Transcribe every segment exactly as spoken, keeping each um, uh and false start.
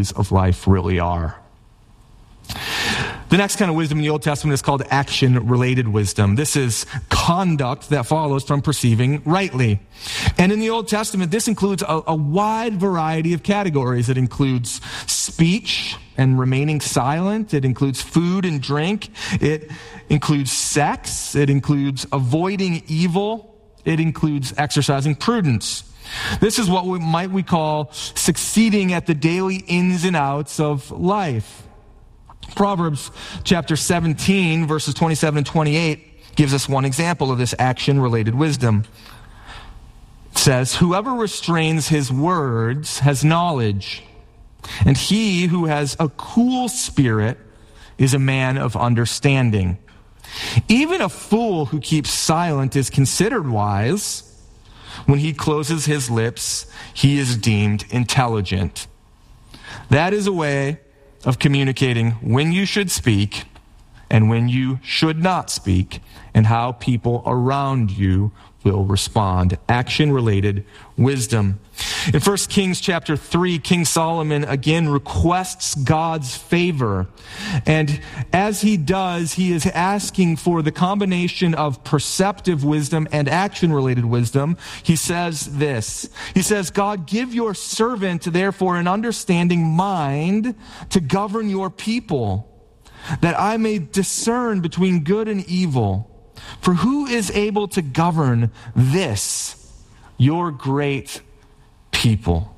values of life really are. The next kind of wisdom in the Old Testament is called action-related wisdom. This is conduct that follows from perceiving rightly. And in the Old Testament, this includes a, a wide variety of categories. It includes speech and remaining silent. It includes food and drink. It includes sex. It includes avoiding evil. It includes exercising prudence. This is what we might we call succeeding at the daily ins and outs of life. Proverbs chapter seventeen, verses twenty-seven and twenty-eight gives us one example of this action-related wisdom. It says, "Whoever restrains his words has knowledge, and he who has a cool spirit is a man of understanding. Even a fool who keeps silent is considered wise. When he closes his lips, he is deemed intelligent." That is a way of communicating when you should speak and when you should not speak, and how people around you will respond. Action-related wisdom. In First Kings chapter three, King Solomon again requests God's favor. And as he does, he is asking for the combination of perceptive wisdom and action-related wisdom. He says this. He says, "God, give your servant, therefore, an understanding mind to govern your people, that I may discern between good and evil. For who is able to govern this, your great people?"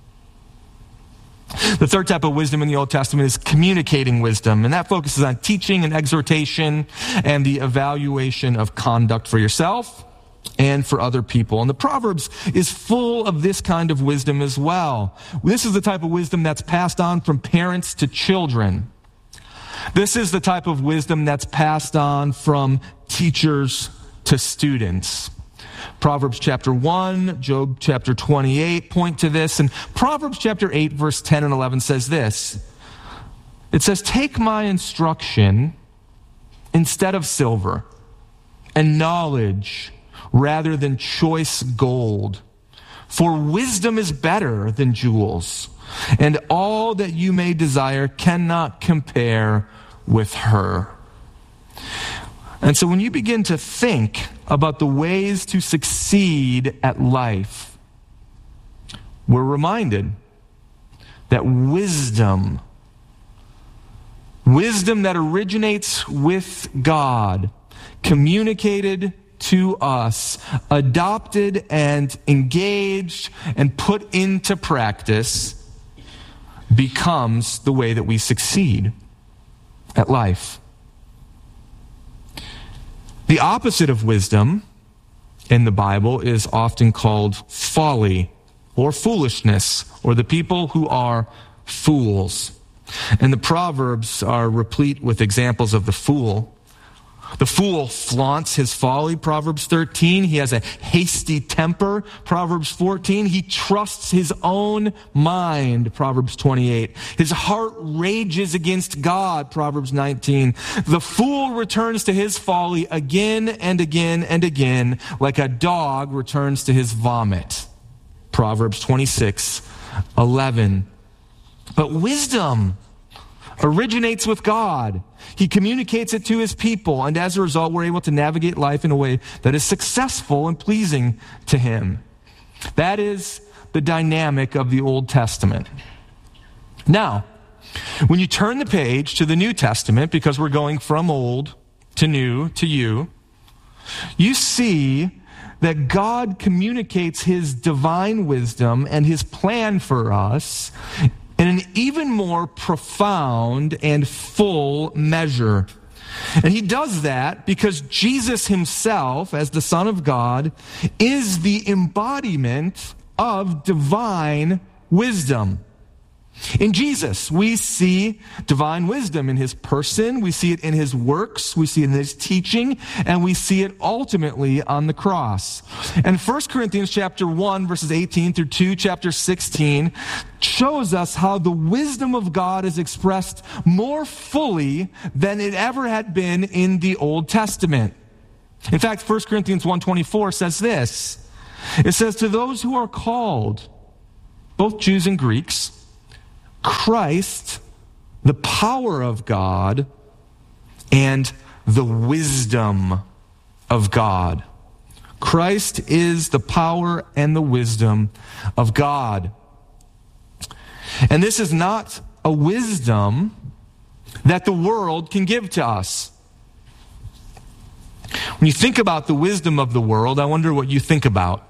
The third type of wisdom in the Old Testament is communicating wisdom, and that focuses on teaching and exhortation and the evaluation of conduct for yourself and for other people. And the Proverbs is full of this kind of wisdom as well. This is the type of wisdom that's passed on from parents to children. This is the type of wisdom that's passed on from teachers to students. Proverbs chapter one, Job chapter twenty-eight point to this, and Proverbs chapter eight, verse ten and eleven says this. It says, "Take my instruction instead of silver, and knowledge rather than choice gold. For wisdom is better than jewels, and all that you may desire cannot compare with her." And so when you begin to think about the ways to succeed at life, we're reminded that wisdom, wisdom that originates with God, communicated to us, adopted and engaged and put into practice, becomes the way that we succeed at life. The opposite of wisdom in the Bible is often called folly or foolishness, or the people who are fools. And the Proverbs are replete with examples of the fool. The fool flaunts his folly, Proverbs thirteen. He has a hasty temper, Proverbs fourteen. He trusts his own mind, Proverbs twenty-eight. His heart rages against God, Proverbs nineteen. The fool returns to his folly again and again and again, like a dog returns to his vomit, Proverbs twenty-six eleven. But wisdom originates with God. He communicates it to his people, and as a result, we're able to navigate life in a way that is successful and pleasing to him. That is the dynamic of the Old Testament. Now, when you turn the page to the New Testament, because we're going from old to new to you, you see that God communicates his divine wisdom and his plan for us in an even more profound and full measure. And he does that because Jesus himself, as the Son of God, is the embodiment of divine wisdom. In Jesus, we see divine wisdom in his person, we see it in his works, we see it in his teaching, and we see it ultimately on the cross. And First Corinthians chapter one, verses eighteen through two, chapter sixteen, shows us how the wisdom of God is expressed more fully than it ever had been in the Old Testament. In fact, First Corinthians one twenty-four says this. It says, "To those who are called, both Jews and Greeks, Christ, the power of God, and the wisdom of God. Christ is the power and the wisdom of God. And this is not a wisdom that the world can give to us. When you think about the wisdom of the world, I wonder what you think about.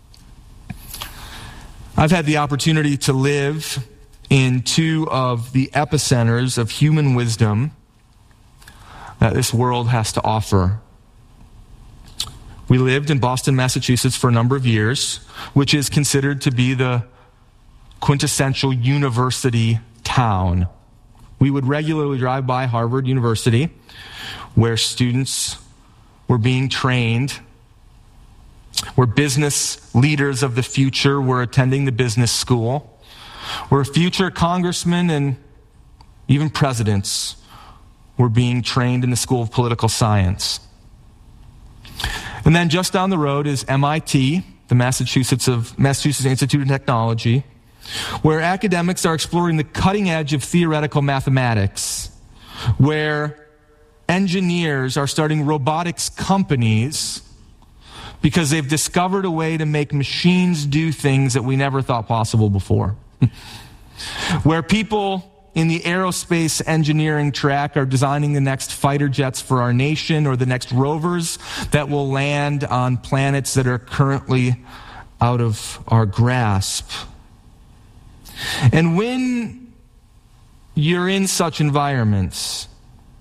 I've had the opportunity to live in two of the epicenters of human wisdom that this world has to offer. We lived in Boston, Massachusetts for a number of years, which is considered to be the quintessential university town. We would regularly drive by Harvard University, where students were being trained, where business leaders of the future were attending the business school, where future congressmen and even presidents were being trained in the School of Political Science. And then just down the road is M I T, the Massachusetts of Massachusetts Institute of Technology, where academics are exploring the cutting edge of theoretical mathematics, where engineers are starting robotics companies because they've discovered a way to make machines do things that we never thought possible before. Where people in the aerospace engineering track are designing the next fighter jets for our nation, or the next rovers that will land on planets that are currently out of our grasp. And when you're in such environments,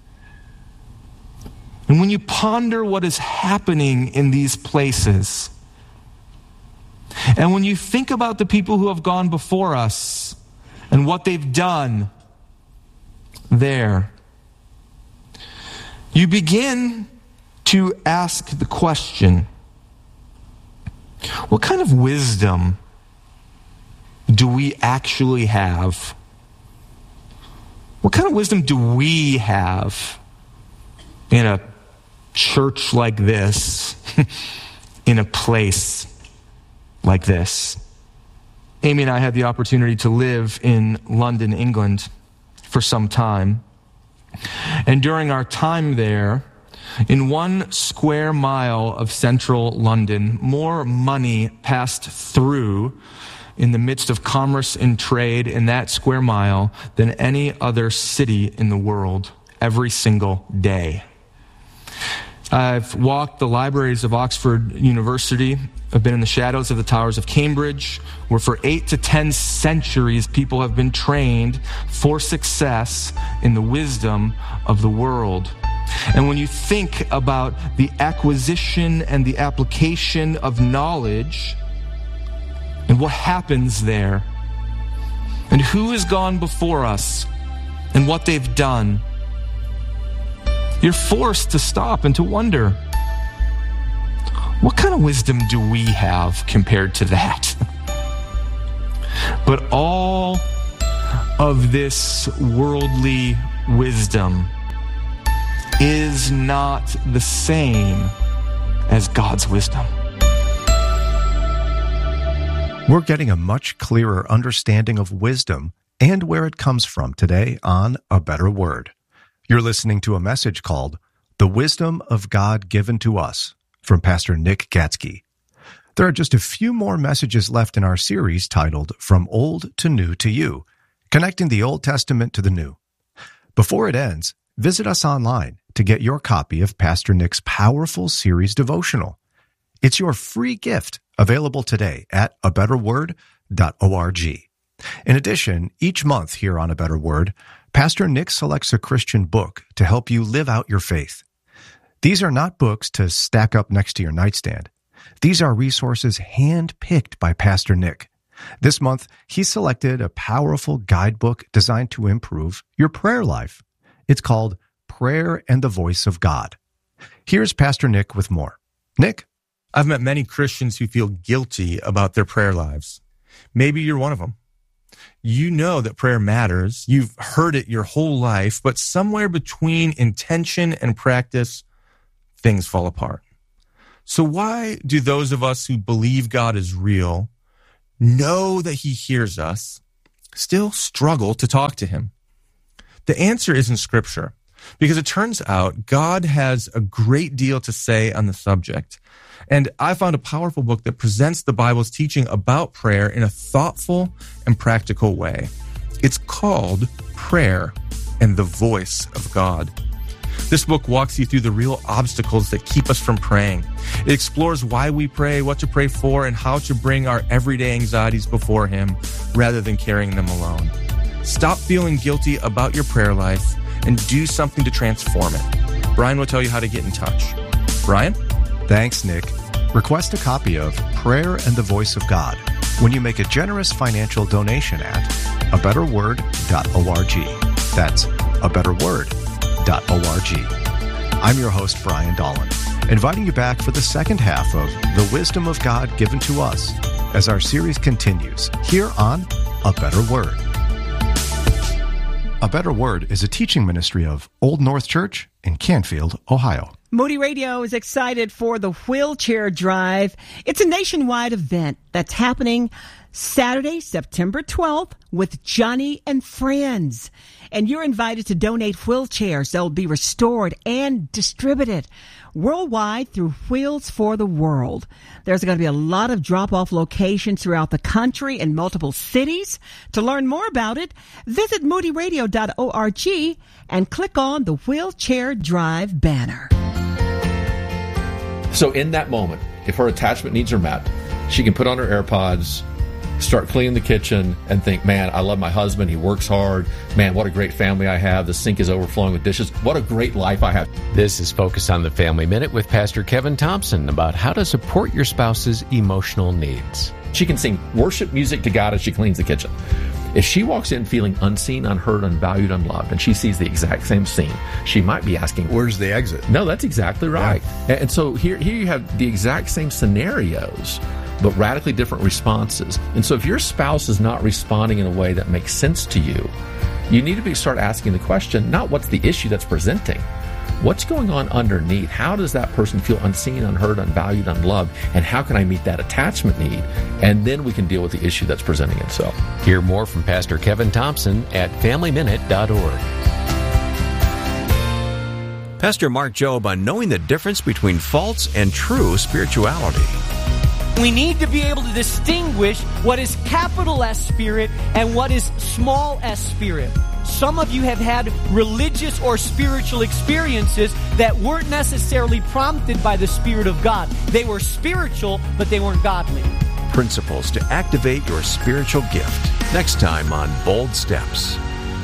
and when you ponder what is happening in these places, and when you think about the people who have gone before us and what they've done there, you begin to ask the question, what kind of wisdom do we actually have? What kind of wisdom do we have in a church like this, in a place like this? Amy and I had the opportunity to live in London, England for some time. And during our time there, in one square mile of central London, more money passed through in the midst of commerce and trade in that square mile than any other city in the world every single day. I've walked the libraries of Oxford University. I've been in the shadows of the towers of Cambridge, where for eight to ten centuries people have been trained for success in the wisdom of the world. And when you think about the acquisition and the application of knowledge and what happens there, and who has gone before us and what they've done, you're forced to stop and to wonder, what kind of wisdom do we have compared to that? But all of this worldly wisdom is not the same as God's wisdom. We're getting a much clearer understanding of wisdom and where it comes from today on A Better Word. You're listening to a message called The Wisdom of God Given to Us from Pastor Nick Gatzke. There are just a few more messages left in our series titled From Old to New to You, connecting the Old Testament to the New. Before it ends, visit us online to get your copy of Pastor Nick's powerful series devotional. It's your free gift available today at a better word dot org. In addition, each month here on A Better Word, Pastor Nick selects a Christian book to help you live out your faith. These are not books to stack up next to your nightstand. These are resources hand-picked by Pastor Nick. This month, he selected a powerful guidebook designed to improve your prayer life. It's called Prayer and the Voice of God. Here's Pastor Nick with more. Nick? I've met many Christians who feel guilty about their prayer lives. Maybe you're one of them. You know that prayer matters. You've heard it your whole life, but somewhere between intention and practice, things fall apart. So why do those of us who believe God is real, know that he hears us, still struggle to talk to him? The answer is in Scripture, because it turns out God has a great deal to say on the subject. And I found a powerful book that presents the Bible's teaching about prayer in a thoughtful and practical way. It's called Prayer and the Voice of God. This book walks you through the real obstacles that keep us from praying. It explores why we pray, what to pray for, and how to bring our everyday anxieties before Him rather than carrying them alone. Stop feeling guilty about your prayer life and do something to transform it. Brian will tell you how to get in touch. Brian? Thanks, Nick. Request a copy of Prayer and the Voice of God when you make a generous financial donation at a better word dot org. That's a better word dot org. I'm your host, Brian Dolan, inviting you back for the second half of The Wisdom of God Given to Us as our series continues here on A Better Word. A Better Word is a teaching ministry of Old North Church in Canfield, Ohio. Moody Radio is excited for the Wheelchair Drive. It's a nationwide event that's happening Saturday, September twelfth with Johnny and Friends. And you're invited to donate wheelchairs that will be restored and distributed worldwide through Wheels for the World. There's going to be a lot of drop-off locations throughout the country in multiple cities. To learn more about it, visit moody radio dot org and click on the Wheelchair Drive banner. So in that moment, if her attachment needs are met, she can put on her AirPods, start cleaning the kitchen, and think, man, I love my husband. He works hard. Man, what a great family I have. The sink is overflowing with dishes. What a great life I have. This is Focus on the Family Minute with Pastor Kevin Thompson about how to support your spouse's emotional needs. She can sing worship music to God as she cleans the kitchen. If she walks in feeling unseen, unheard, unvalued, unloved, and she sees the exact same scene, she might be asking, where's the exit? No, that's exactly right. Yeah. And so here, here you have the exact same scenarios, but radically different responses. And so if your spouse is not responding in a way that makes sense to you, you need to be, start asking the question, not what's the issue that's presenting, what's going on underneath? How does that person feel unseen, unheard, unvalued, unloved? And how can I meet that attachment need? And then we can deal with the issue that's presenting itself. Hear more from Pastor Kevin Thompson at family minute dot org. Pastor Mark Jobe on knowing the difference between false and true spirituality. We need to be able to distinguish what is capital S spirit and what is small s spirit. Some of you have had religious or spiritual experiences that weren't necessarily prompted by the Spirit of God. They were spiritual, but they weren't godly. Principles to activate your spiritual gift. Next time on Bold Steps.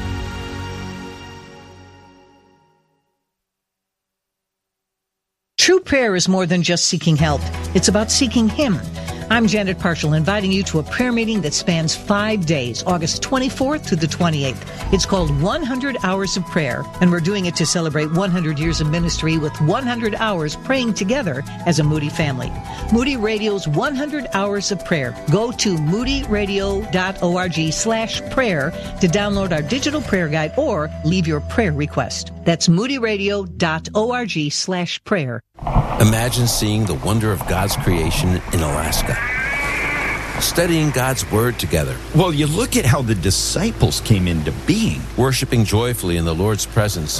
True prayer is more than just seeking help. It's about seeking Him. I'm Janet Parshall, inviting you to a prayer meeting that spans five days, August twenty-fourth to the twenty-eighth. It's called one hundred Hours of Prayer, and we're doing it to celebrate one hundred years of ministry with one hundred hours praying together as a Moody family. Moody Radio's one hundred Hours of Prayer. Go to moody radio dot org slash prayer to download our digital prayer guide or leave your prayer request. That's moody radio dot org slash prayer. Imagine seeing the wonder of God's creation in Alaska. Studying God's Word together. Well, you look at how the disciples came into being. Worshiping joyfully in the Lord's presence.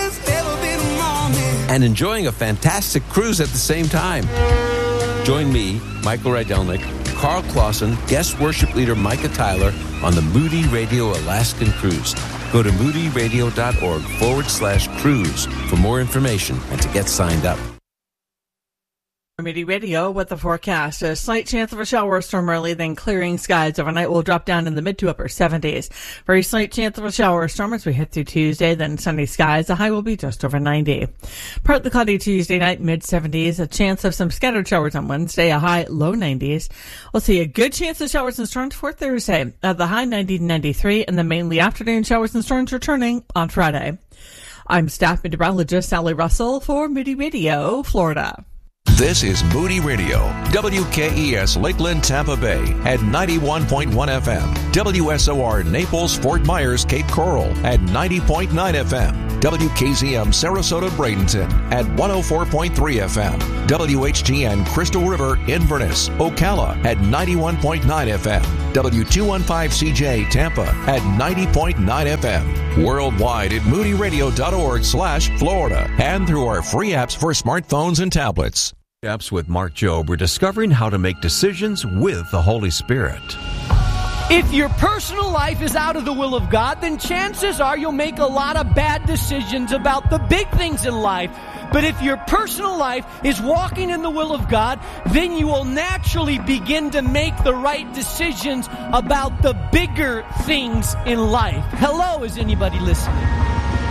And enjoying a fantastic cruise at the same time. Join me, Michael Rydelnik, Carl Clausen, guest worship leader Micah Tyler on the Moody Radio Alaskan Cruise. Go to moody radio dot org forward slash cruise for more information and to get signed up. Moody Radio with the forecast. A slight chance of a shower or storm early, then clearing skies. Overnight will drop down in the mid to upper seventies. Very slight chance of a shower or storm as we hit through Tuesday, then sunny skies. The high will be just over ninety. Partly cloudy Tuesday night, mid seventies. A chance of some scattered showers on Wednesday, a high low nineties. We'll see a good chance of showers and storms for Thursday. At the high ninety to ninety-three, and the mainly afternoon showers and storms returning on Friday. I'm staff meteorologist Sally Russell for Moody Radio, Florida. This is Moody Radio, W K E S Lakeland, Tampa Bay at ninety-one point one F M, W S O R Naples, Fort Myers, Cape Coral at ninety point nine F M, W K Z M Sarasota, Bradenton at one oh four point three F M, W H T N Crystal River, Inverness, Ocala at ninety-one point nine F M, W two fifteen C J Tampa at ninety point nine F M. Worldwide at moody radio dot org slash Florida and through our free apps for smartphones and tablets. Apps with Mark Jobe, we're discovering how to make decisions with the Holy Spirit. If your personal life is out of the will of God, then chances are you'll make a lot of bad decisions about the big things in life. But if your personal life is walking in the will of God, then you will naturally begin to make the right decisions about the bigger things in life. Hello, is anybody listening?